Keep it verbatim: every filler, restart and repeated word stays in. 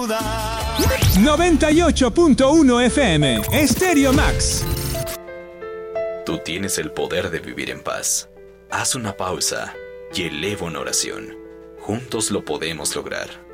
noventa y ocho punto uno F M, Stereo Max. Tú tienes el poder de vivir en paz. Haz una pausa y eleva una oración. Juntos lo podemos lograr.